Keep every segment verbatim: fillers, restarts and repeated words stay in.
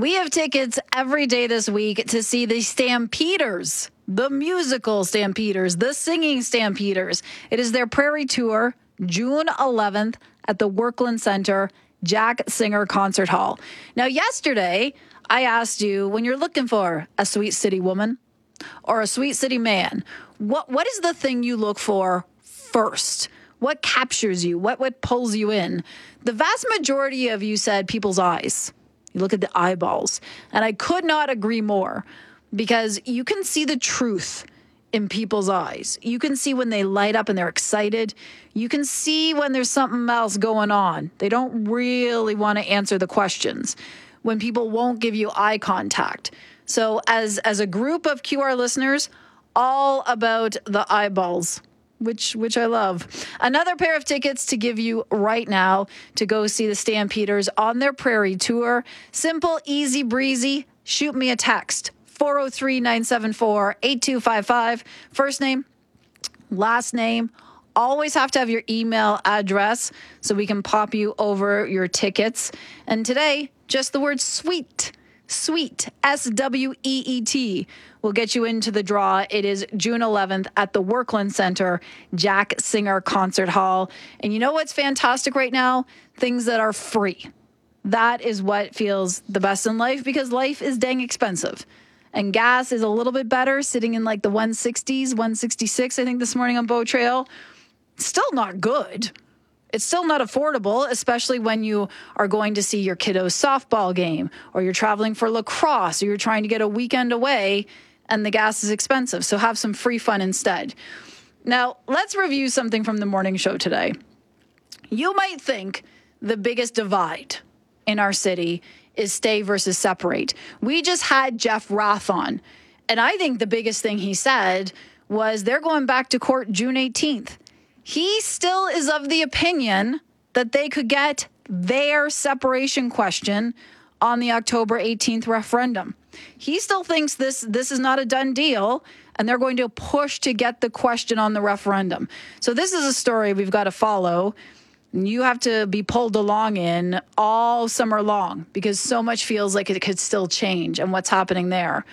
We have tickets every day this week to see the Stampeders, the musical Stampeders, the singing Stampeders. It is their Prairie Tour, June eleventh at the Workland Center, Jack Singer Concert Hall. Now, yesterday, I asked you, when you're looking for a sweet city woman or a sweet city man, what what is the thing you look for first? What captures you? What, what pulls you in? The vast majority of you said people's eyes. You look at the eyeballs. And I could not agree more, because you can see the truth in people's eyes. You can see when they light up and they're excited. You can see when there's something else going on. They don't really want to answer the questions. When people won't give you eye contact. So as, as a group of Q R listeners, all about the eyeballs. Which which I love. Another pair of tickets to give you right now to go see the Stampeders on their Prairie Tour. Simple, easy breezy. Shoot me a text. four oh three, nine seven four, eight two five five. First name, last name. Always have to have your email address so we can pop you over your tickets. And today, just the word sweet. Sweet, S W E E T, will get you into the draw. It is June eleventh at the Workland Center, Jack Singer Concert Hall. And you know what's fantastic right now? Things that are free. That is what feels the best in life, because life is dang expensive. And gas is a little bit better, sitting in like the one sixties, one sixty-six, I think, this morning on Bow Trail. Still not good. It's still not affordable, especially when you are going to see your kiddo's softball game, or you're traveling for lacrosse, or you're trying to get a weekend away and the gas is expensive. So have some free fun instead. Now, let's review something from the morning show today. You might think the biggest divide in our city is stay versus separate. We just had Jeff Rath on, and I think the biggest thing he said was they're going back to court June eighteenth. He still is of the opinion that they could get their separation question on the October eighteenth referendum. He still thinks this, this is not a done deal, and they're going to push to get the question on the referendum. So this is a story we've got to follow. You have to be pulled along in all summer long, because so much feels like it could still change and what's happening there.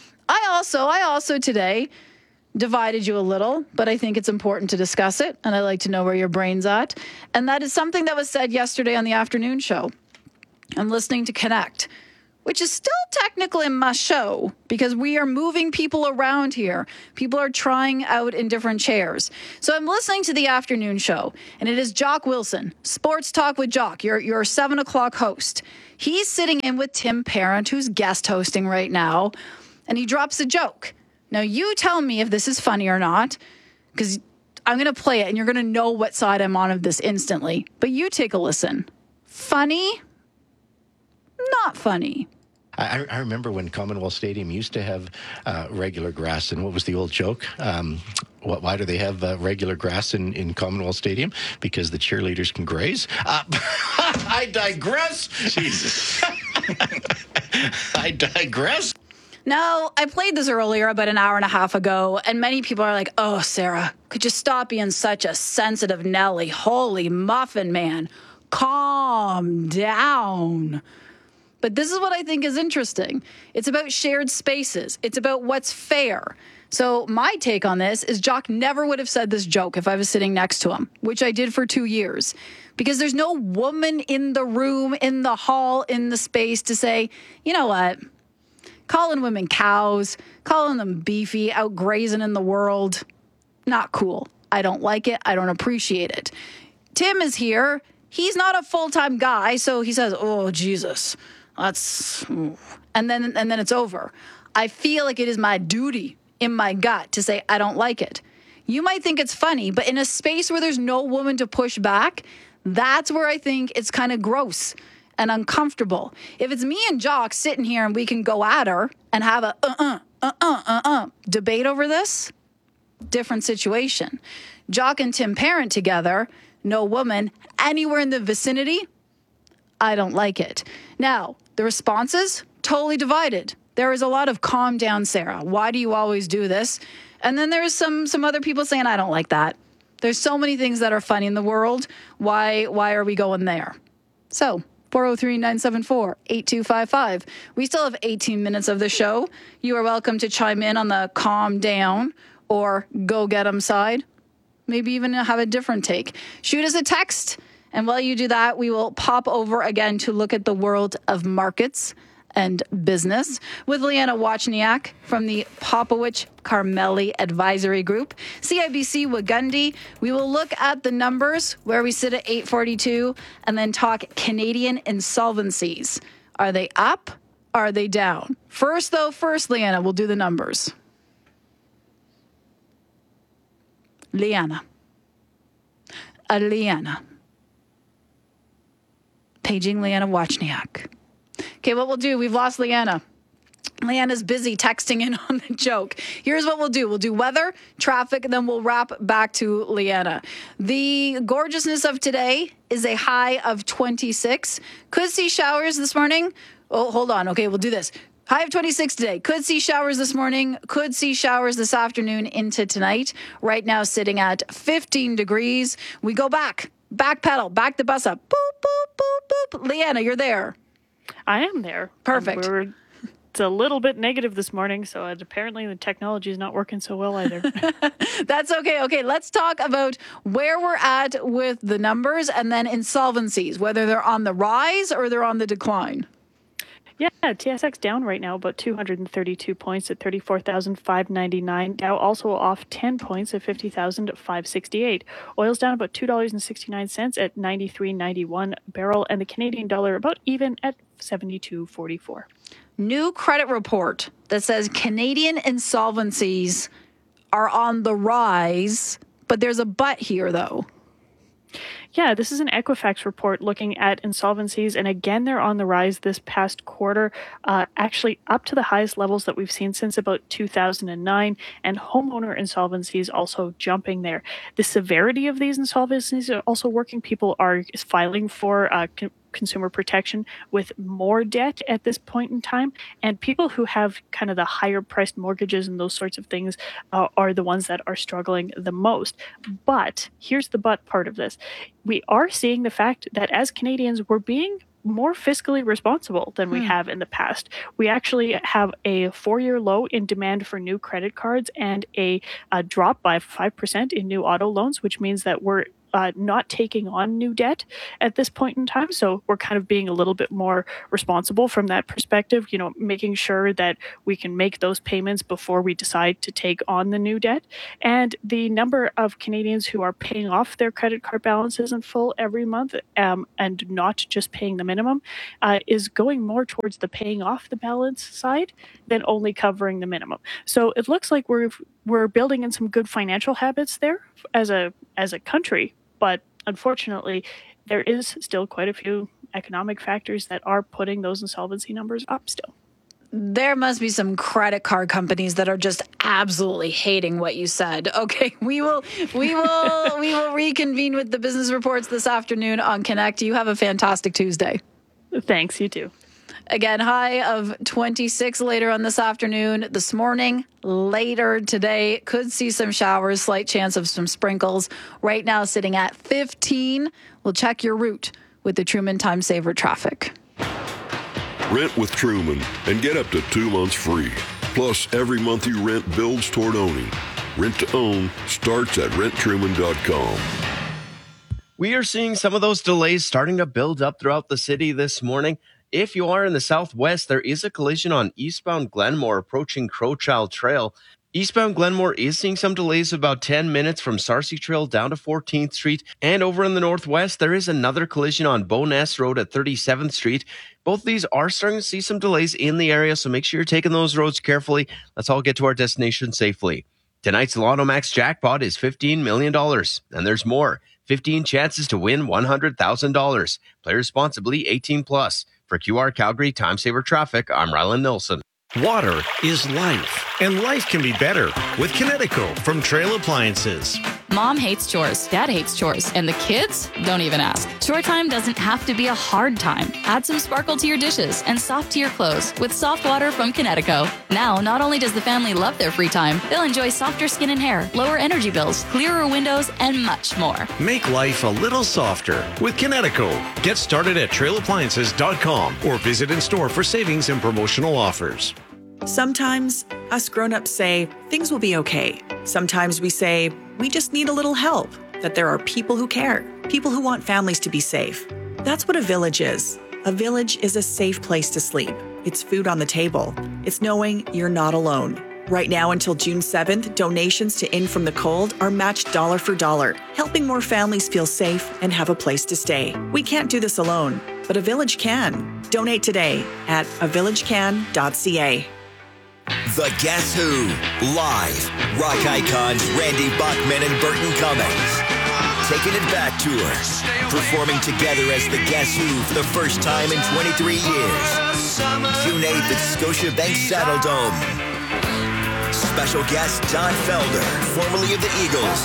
I also, I also today... divided you a little, but I think it's important to discuss it, and I like to know where your brain's at. And that is something that was said yesterday on the afternoon show. I'm listening to Connect, which is still technically my show, because we are moving people around here. People are trying out in different chairs. So I'm listening to the afternoon show, and it is Jock Wilson, Sports Talk with Jock, your, your seven o'clock host. He's sitting in with Tim Parent, who's guest hosting right now, and he drops a joke. Now, you tell me if this is funny or not, because I'm going to play it and you're going to know what side I'm on of this instantly. But you take a listen. Funny? Not funny. I, I remember when Commonwealth Stadium used to have uh, regular grass, and what was the old joke? Um, what, why do they have uh, regular grass in, in Commonwealth Stadium? Because the cheerleaders can graze? Uh, I digress. Jesus. I digress. Now, I played this earlier about an hour and a half ago, and many people are like, oh, Sarah, could you stop being such a sensitive Nelly? Holy muffin, man. Calm down. But this is what I think is interesting. It's about shared spaces. It's about what's fair. So my take on this is Jock never would have said this joke if I was sitting next to him, which I did for two years. Because there's no woman in the room, in the hall, in the space to say, you know what? Calling women cows, calling them beefy, out grazing in the world, not cool. I don't like it. I don't appreciate it. Tim is here. He's not a full-time guy, so he says, oh, Jesus, that's... Ooh. And then and then it's over. I feel like it is my duty in my gut to say I don't like it. You might think it's funny, but in a space where there's no woman to push back, that's where I think it's kind of gross and uncomfortable. If it's me and Jock sitting here and we can go at her and have a uh-uh, uh-uh, uh-uh debate over this, different situation. Jock and Tim Parent together, no woman anywhere in the vicinity, I don't like it. Now, the responses, totally divided. There is a lot of calm down, Sarah. Why do you always do this? And then there's some some other people saying, I don't like that. There's so many things that are funny in the world. Why, why are we going there? So four oh three, nine seven four, eight two five five. We still have eighteen minutes of the show. You are welcome to chime in on the calm down or go get 'em side. Maybe even have a different take. Shoot us a text. And while you do that, we will pop over again to look at the world of markets and business with Leanna Wachniak from the Popowich Carmeli Advisory Group. C I B C Wagundi. We will look at the numbers where we sit at eight forty-two and then talk Canadian insolvencies. Are they up? Are they down? First, though, first, Leanna, we'll do the numbers. Leanna. Uh, Leanna. Paging Leanna Wachniak. Okay, what we'll do, we've lost Leanna. Leanna's busy texting in on the joke. Here's what we'll do. We'll do weather, traffic, and then we'll wrap back to Leanna. The gorgeousness of today is a high of twenty-six. Could see showers this morning. Oh, hold on. Okay, we'll do this. High of twenty-six today. Could see showers this morning. Could see showers this afternoon into tonight. Right now sitting at fifteen degrees. We go back. Back pedal. Back the bus up. Boop, boop, boop, boop. Leanna, you're there. I am there. Perfect. Um, we're, it's a little bit negative this morning, so it, apparently the technology is not working so well either. That's okay. Okay, let's talk about where we're at with the numbers and then insolvencies, whether they're on the rise or they're on the decline. Yeah, T S X down right now about two hundred thirty-two points at thirty-four thousand five hundred ninety-nine. Dow also off ten points at fifty thousand five hundred sixty-eight. Oil's down about two dollars and sixty-nine cents at ninety-three ninety-one a barrel, and the Canadian dollar about even at seventy-two forty-four. New credit report that says Canadian insolvencies are on the rise, but there's a but here, though. Yeah, this is an Equifax report looking at insolvencies, and again, they're on the rise this past quarter, uh, actually up to the highest levels that we've seen since about two thousand nine, and homeowner insolvencies also jumping there. The severity of these insolvencies are also working. People are filing for uh, con- consumer protection with more debt at this point in time, and people who have kind of the higher priced mortgages and those sorts of things uh, are the ones that are struggling the most. But here's the but part of this. We are seeing the fact that as Canadians, we're being more fiscally responsible than we hmm. have in the past. We actually have a four-year low in demand for new credit cards and a, a drop by five percent in new auto loans, which means that we're Uh, not taking on new debt at this point in time. So we're kind of being a little bit more responsible from that perspective, you know, making sure that we can make those payments before we decide to take on the new debt. And the number of Canadians who are paying off their credit card balances in full every month um, and not just paying the minimum uh, is going more towards the paying off the balance side than only covering the minimum. So it looks like we're we're building in some good financial habits there as a as a country. But unfortunately, there is still quite a few economic factors that are putting those insolvency numbers up still. There must be some credit card companies that are just absolutely hating what you said. Okay, we will we will we will reconvene with the business reports this afternoon on Connect. You have a fantastic Tuesday. Thanks, you too. Again, high of twenty-six later on this afternoon. This morning, later today, could see some showers, slight chance of some sprinkles. Right now, sitting at fifteen. We'll check your route with the Truman Time Saver traffic. Rent with Truman and get up to two months free. Plus, every month you rent builds toward owning. Rent to own starts at rent truman dot com. We are seeing some of those delays starting to build up throughout the city this morning. If you are in the southwest, there is a collision on eastbound Glenmore approaching Crowchild Trail. Eastbound Glenmore is seeing some delays of about ten minutes from Sarcee Trail down to fourteenth Street. And over in the northwest, there is another collision on Bowness Road at thirty-seventh Street. Both of these are starting to see some delays in the area, so make sure you're taking those roads carefully. Let's all get to our destination safely. Tonight's Lotto Max jackpot is fifteen million dollars, and there's more. fifteen chances to win one hundred thousand dollars. Play responsibly, eighteen plus. For Q R Calgary Time Saver Traffic, I'm Rylan Nilsson. Water is life. And life can be better with Kinetico from Trail Appliances. Mom hates chores, Dad hates chores, and the kids don't even ask. Chore time doesn't have to be a hard time. Add some sparkle to your dishes and soft to your clothes with soft water from Kinetico. Now, not only does the family love their free time, they'll enjoy softer skin and hair, lower energy bills, clearer windows, and much more. Make life a little softer with Kinetico. Get started at trail appliances dot com or visit in store for savings and promotional offers. Sometimes us grown-ups say things will be okay. Sometimes we say we just need a little help, that there are people who care, people who want families to be safe. That's what a village is. A village is a safe place to sleep. It's food on the table. It's knowing you're not alone. Right now until June seventh, donations to In From the Cold are matched dollar for dollar, helping more families feel safe and have a place to stay. We can't do this alone, but a village can. Donate today at a village can dot c a. The Guess Who, live. Rock icons Randy Bachman and Burton Cummings. Taking it back tour. Performing together as the Guess Who for the first time in twenty-three years. June eighth at Scotiabank Saddle Dome. Special guest Don Felder, formerly of the Eagles.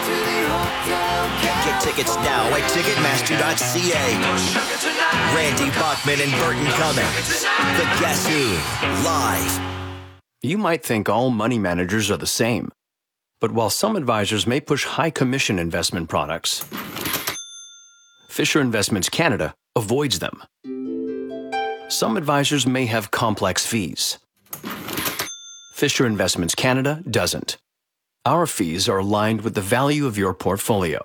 Get tickets now at ticketmaster dot c a. Randy Bachman and Burton Cummings. The Guess Who, live. You might think all money managers are the same. But while some advisors may push high commission investment products, Fisher Investments Canada avoids them. Some advisors may have complex fees. Fisher Investments Canada doesn't. Our fees are aligned with the value of your portfolio.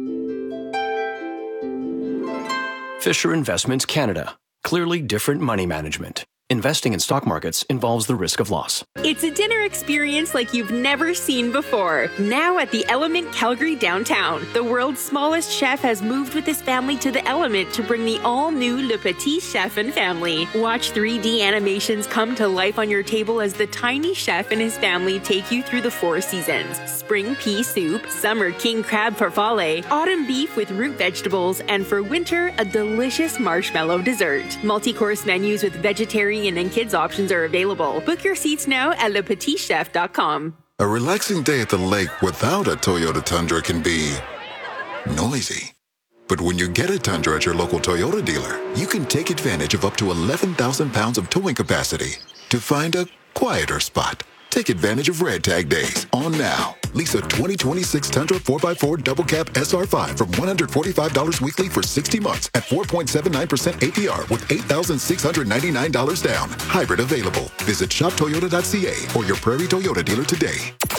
Fisher Investments Canada. Clearly different money management. Investing in stock markets involves the risk of loss. It's a dinner experience like you've never seen before. Now at the Element Calgary downtown, the world's smallest chef has moved with his family to the Element to bring the all-new Le Petit Chef and family. Watch three D animations come to life on your table as the tiny chef and his family take you through the four seasons. Spring pea soup, summer king crab farfalle, autumn beef with root vegetables, and for winter, a delicious marshmallow dessert. Multi-course menus with vegetarian and kids options are available. Book your seats now at le petit chef dot com. A relaxing day at the lake without a Toyota Tundra can be noisy. But when you get a Tundra at your local Toyota dealer, you can take advantage of up to eleven thousand pounds of towing capacity to find a quieter spot. Take advantage of Red Tag Days on now. Lease a twenty twenty-six Tundra four by four Double Cab S R five from one hundred forty-five dollars weekly for sixty months at four point seven nine percent A P R with eight thousand six hundred ninety-nine dollars down. Hybrid available. Visit shop toyota dot c a or your Prairie Toyota dealer today.